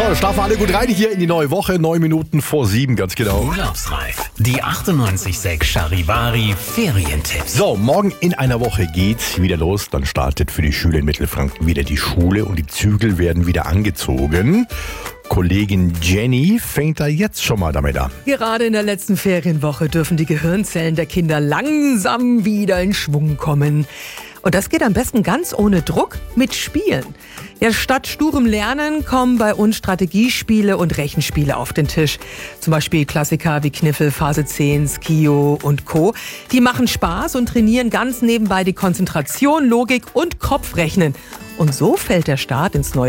So, schlafen alle gut rein hier in die neue Woche. 9 Minuten vor 7, ganz genau. Urlaubsreif. Die 98.6 Charivari Ferientipps. So, morgen in einer Woche geht's wieder los. Dann startet für die Schüler in Mittelfranken wieder die Schule und die Zügel werden wieder angezogen. Kollegin Jenny fängt da jetzt schon mal damit an. Gerade in der letzten Ferienwoche dürfen die Gehirnzellen der Kinder langsam wieder in Schwung kommen. Und das geht am besten ganz ohne Druck mit Spielen. Ja, statt sturem Lernen kommen bei uns Strategiespiele und Rechenspiele auf den Tisch. Zum Beispiel Klassiker wie Kniffel, Phase 10, Skio und Co. Die machen Spaß und trainieren ganz nebenbei die Konzentration, Logik und Kopfrechnen. Und so fällt der Start ins neue